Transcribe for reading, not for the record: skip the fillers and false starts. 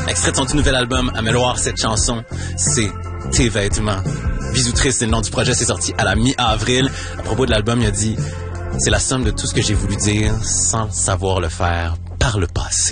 Extrait de son tout nouvel album, Améloire, cette chanson, c'est Tes vêtements. Bisous triste, c'est le nom du projet, c'est sorti à la mi-avril. À propos de l'album, il a dit « C'est la somme de tout ce que j'ai voulu dire sans savoir le faire par le passé. »